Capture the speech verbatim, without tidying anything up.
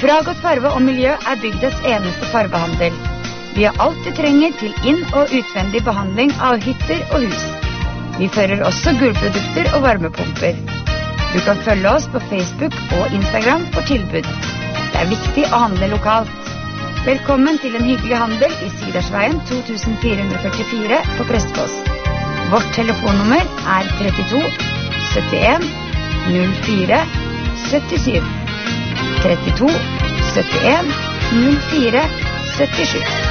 Fragot Farve og Miljø er bygdets eneste farvehandel. Vi har alt du trenger til inn- og utvendig behandling av hytter og hus. Vi fører også gulvprodukter og varmepumper. Du kan følge oss på Facebook og Instagram for tilbud. Det er viktig å handle lokalt. Velkommen til en hyggelig handel i Sidersveien to fire fire fire på Prestfoss. Vårt telefonnummer er trettito syttien null fire syttisju. trettito syttien null fire syttisju.